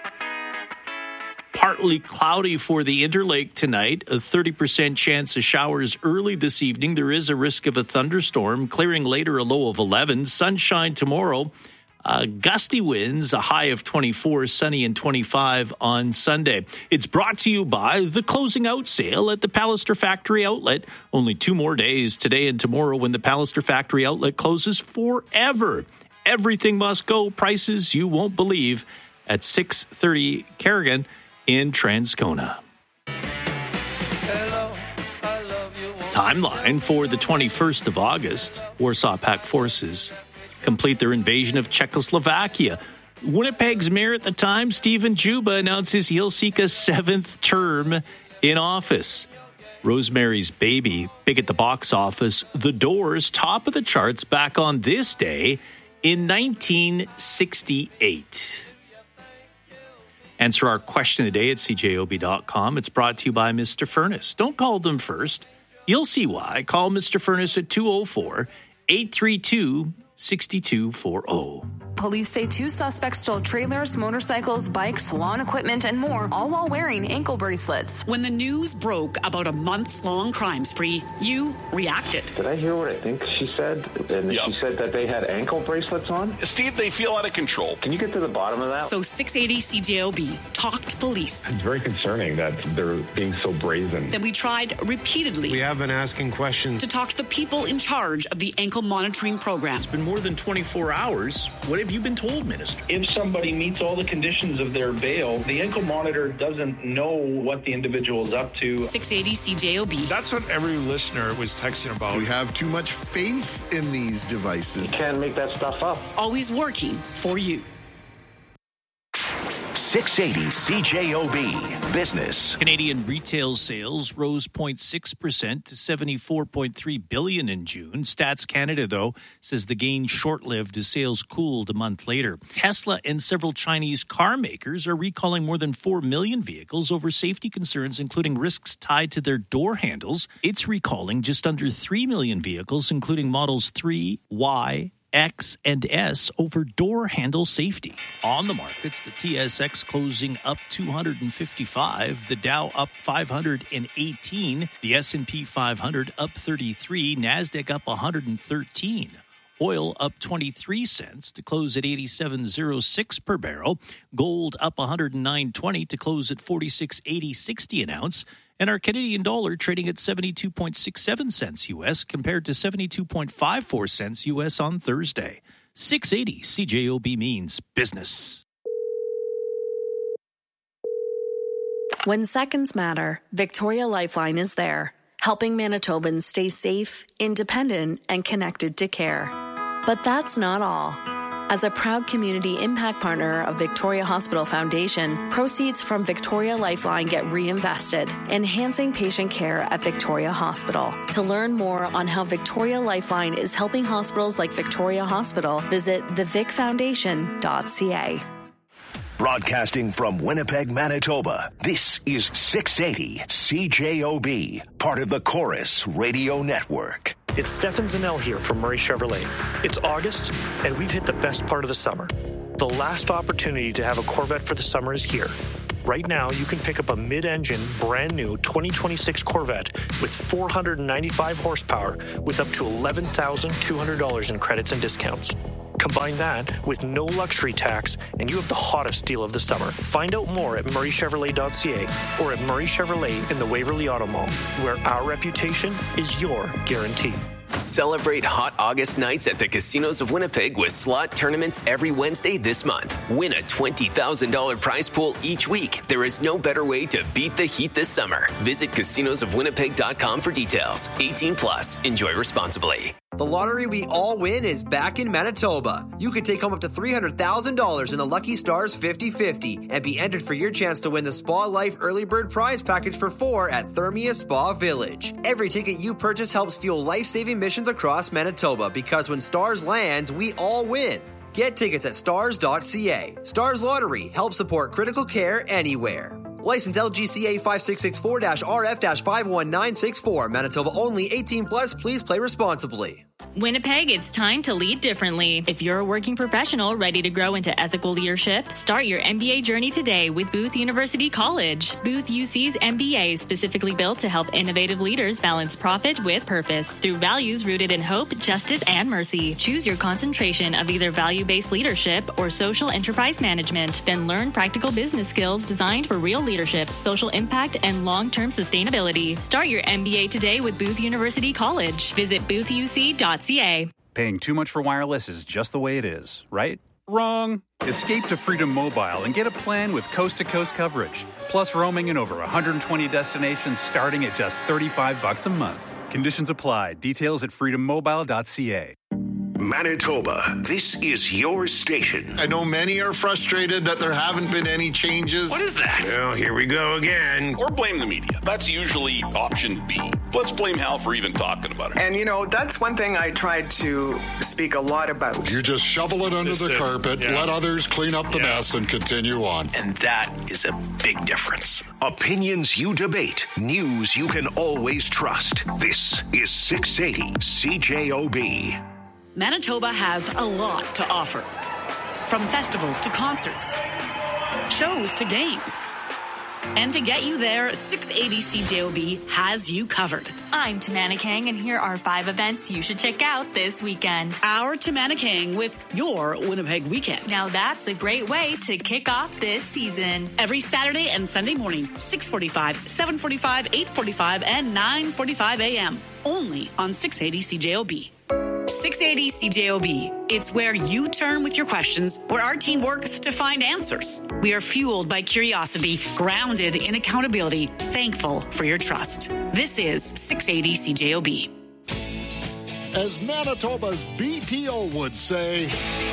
Partly cloudy for the Interlake tonight. A thirty percent chance of showers early this evening. There is a risk of a thunderstorm. Clearing later, a low of eleven. Sunshine tomorrow. Uh, gusty winds, a high of twenty-four. Sunny and twenty-five on Sunday. It's brought to you by the closing out sale at the Pallister Factory Outlet. Only two more days, today and tomorrow, when the Pallister Factory Outlet closes forever. Everything must go. Prices you won't believe at six thirty Carrigan in Transcona. Timeline for the twenty-first of August. Warsaw Pact forces complete their invasion of Czechoslovakia. Winnipeg's mayor at the time, Stephen Juba, announces he'll seek a seventh term in office. Rosemary's Baby, big at the box office. The Doors, top of the charts back on this day in nineteen sixty-eight. Answer our question today at C J O B dot com. It's brought to you by Mister Furnace. Don't call them first. You'll see why. Call Mister Furnace at two oh four, eight three two, six two four oh. Police say two suspects stole trailers, motorcycles, bikes, salon equipment, and more, all while wearing ankle bracelets. When the news broke about a months-long crime spree, you reacted. Did I hear what I think she said? And yep. She said that they had ankle bracelets on? Steve, they feel out of control. Can you get to the bottom of that? So six eighty C J O B talked to police. It's very concerning that they're being so brazen. Then we tried repeatedly. We have been asking questions. To talk to the people in charge of the ankle monitoring program. It's been more than twenty-four hours. What have you been told, Minister? If somebody meets all the conditions of their bail, the ankle monitor doesn't know what the individual is up to. six eighty C J O B. That's what every listener was texting about. We have too much faith in these devices. You can't make that stuff up. Always working for you. six eighty C J O B Business. Canadian retail sales rose zero point six percent to seventy-four point three billion dollars in June. Stats Canada, though, says the gain short-lived as sales cooled a month later. Tesla and several Chinese car makers are recalling more than four million vehicles over safety concerns, including risks tied to their door handles. It's recalling just under three million vehicles, including models three, Y, X and S over door handle safety. On the markets, the T S X closing up two hundred fifty-five, the Dow up five hundred eighteen, the S and P five hundred up thirty-three, NASDAQ up one hundred thirteen. Oil up twenty-three cents to close at eighty-seven oh six per barrel. Gold up one hundred nine twenty to close at forty-six eighty sixty an ounce. And our Canadian dollar trading at seventy-two point six seven cents U S compared to seventy-two point five four cents U S on Thursday. six eighty C J O B means business. When seconds matter, Victoria Lifeline is there, helping Manitobans stay safe, independent, and connected to care. But that's not all. As a proud community impact partner of Victoria Hospital Foundation, proceeds from Victoria Lifeline get reinvested, enhancing patient care at Victoria Hospital. To learn more on how Victoria Lifeline is helping hospitals like Victoria Hospital, visit the vic foundation dot c a. Broadcasting from Winnipeg, Manitoba, this is six eighty C J O B, part of the Chorus Radio Network. It's Stefan Zanel here from Murray Chevrolet. It's August, and we've hit the best part of the summer. The last opportunity to have a Corvette for the summer is here. Right now, you can pick up a mid-engine, brand-new twenty twenty-six Corvette with four hundred ninety-five horsepower with up to eleven thousand two hundred dollars in credits and discounts. Combine that with no luxury tax, and you have the hottest deal of the summer. Find out more at murray chevrolet dot c a or at Murray Chevrolet in the Waverly Auto Mall, where our reputation is your guarantee. Celebrate hot August nights at the casinos of Winnipeg with slot tournaments every Wednesday this month. Win a twenty thousand dollars prize pool each week. There is no better way to beat the heat this summer. Visit casinos of winnipeg dot com for details. eighteen plus. Enjoy responsibly. The lottery we all win is back in Manitoba. You can take home up to three hundred thousand dollars in the Lucky Stars fifty fifty and be entered for your chance to win the Spa Life Early Bird Prize Package for four at Thermia Spa Village. Every ticket you purchase helps fuel life-saving missions across Manitoba, because when stars land, we all win. Get tickets at stars dot c a. Stars Lottery helps support critical care anywhere. License L G C A five six six four R F five one nine six four. Manitoba only. eighteen plus. Please play responsibly. Winnipeg, it's time to lead differently. If you're a working professional ready to grow into ethical leadership, start your M B A journey today with Booth University College. Booth U C's M B A is specifically built to help innovative leaders balance profit with purpose through values rooted in hope, justice, and mercy. Choose your concentration of either value-based leadership or social enterprise management. Then learn practical business skills designed for real leadership, social impact, and long-term sustainability. Start your M B A today with Booth University College. Visit booth u c dot c a. Paying too much for wireless is just the way it is, right? Wrong. Escape to Freedom Mobile and get a plan with coast-to-coast coverage, plus roaming in over one hundred twenty destinations starting at just thirty-five bucks a month. Conditions apply. Details at freedom mobile dot c a. Manitoba, this is your station. I know many are frustrated that there haven't been any changes. What is that? Well, here we go again. Or blame the media. That's usually option B. Let's blame Hal for even talking about it. And, you know, that's one thing I tried to speak a lot about. You just shovel it under the carpet, yeah. let others clean up the yeah. mess, and continue on. And that is a big difference. Opinions you debate, news you can always trust. This is six eighty C J O B. Manitoba has a lot to offer. From festivals to concerts, shows to games. And to get you there, six eighty C J O B has you covered. I'm Tamana Kang, and here are five events you should check out this weekend. Our Tamana Kang with your Winnipeg Weekend. Now that's a great way to kick off this season. Every Saturday and Sunday morning, six forty-five, seven forty-five, eight forty-five, and nine forty-five a.m. Only on six eighty C J O B. six eighty C J O B. It's where you turn with your questions, where our team works to find answers. We are fueled by curiosity, grounded in accountability, thankful for your trust. This is six eighty C J O B. As Manitoba's B T O would say,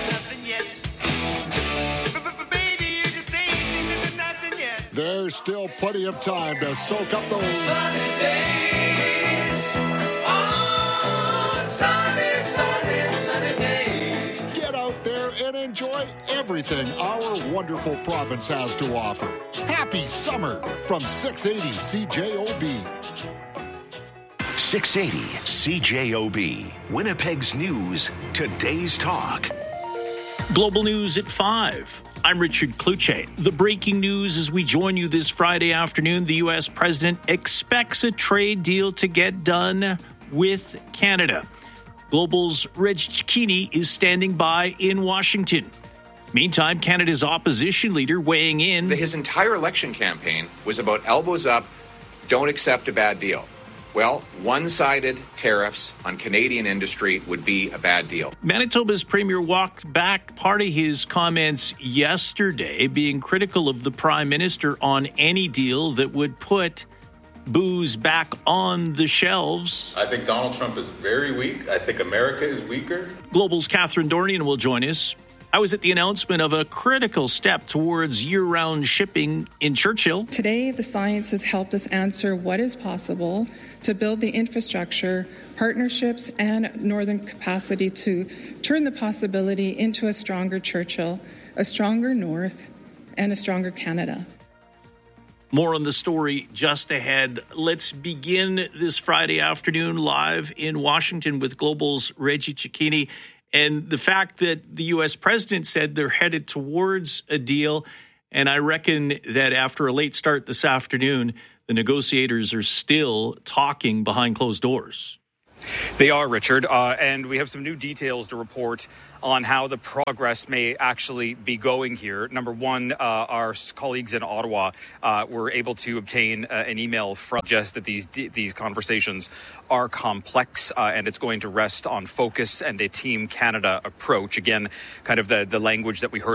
there's still plenty of time to soak up those sunny days. Oh, sunny, sunny, sunny days. Get out there and enjoy everything our wonderful province has to offer. Happy summer from six eighty C J O B. six eighty C J O B. Winnipeg's news, today's talk. Global news at five. I'm Richard Kluche. The breaking news as we join you this Friday afternoon, the U S president expects a trade deal to get done with Canada. Global's Reg Cicchini is standing by in Washington. Meantime, Canada's opposition leader weighing in. His entire election campaign was about elbows up, don't accept a bad deal. Well, one-sided tariffs on Canadian industry would be a bad deal. Manitoba's premier walked back part of his comments yesterday, being critical of the prime minister on any deal that would put booze back on the shelves. I think Donald Trump is very weak. I think America is weaker. Global's Catherine Dornian will join us. I was at the announcement of a critical step towards year-round shipping in Churchill. Today, the science has helped us answer what is possible to build the infrastructure, partnerships, and northern capacity to turn the possibility into a stronger Churchill, a stronger North, and a stronger Canada. More on the story just ahead. Let's begin this Friday afternoon live in Washington with Global's Reggie Cecchini. And the fact that the U S president said they're headed towards a deal. And I reckon that after a late start this afternoon, the negotiators are still talking behind closed doors. They are, Richard, uh, and we have some new details to report on how the progress may actually be going here. Number one, uh, our colleagues in Ottawa uh, were able to obtain uh, an email from just that these these conversations are complex uh, and it's going to rest on focus and a Team Canada approach. Again, kind of the, the language that we heard